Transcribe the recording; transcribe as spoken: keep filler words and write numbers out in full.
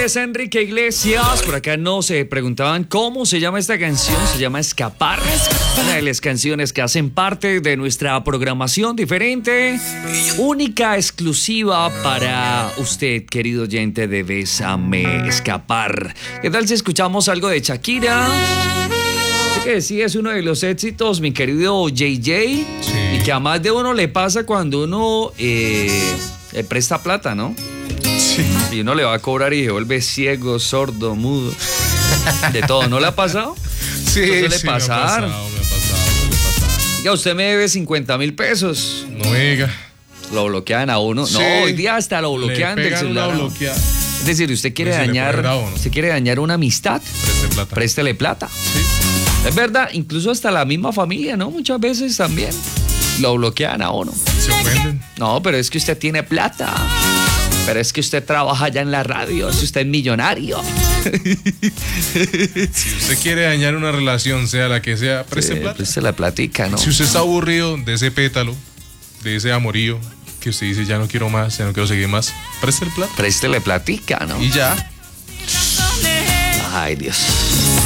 nombre es Enrique Iglesias. Por acá no se preguntaban cómo se llama esta canción. Se llama Escapar. Una de las canciones que hacen parte de nuestra programación diferente, única, exclusiva para usted, querido oyente de Bésame Escapar. ¿Qué tal si escuchamos algo de Shakira? Sé que sí es uno de los éxitos, mi querido J J. Sí. Y que a más de uno le pasa cuando uno eh, le presta plata, ¿no? Sí. Y uno le va a cobrar y se vuelve ciego, sordo, mudo. De todo, ¿no le ha pasado? Sí, Eso suele sí, pasar. me ha pasado, me ha pasado, suele pasar. Oiga, usted me debe cincuenta mil pesos. No, oiga. Lo bloquean a uno. Sí. No, hoy día hasta lo bloquean del celular. Una bloqueada. Es decir, usted quiere Pues si le dañar, pone bravo, ¿no? usted quiere dañar una amistad, Preste plata. préstele plata. Sí. Es verdad, incluso hasta la misma familia, ¿no? Muchas veces también lo bloquean a uno. Se ofenden. No, pero es que usted tiene plata. Pero es que usted trabaja ya en la radio, es usted millonario. Si usted quiere dañar una relación, sea la que sea, preste Sí, plata. pues se la platica, ¿no? Si usted está aburrido de ese pétalo, de ese amorío, que usted dice ya no quiero más, ya no quiero seguir más, preste el plata. Préstele platica, ¿no? Y ya. Ay, Dios.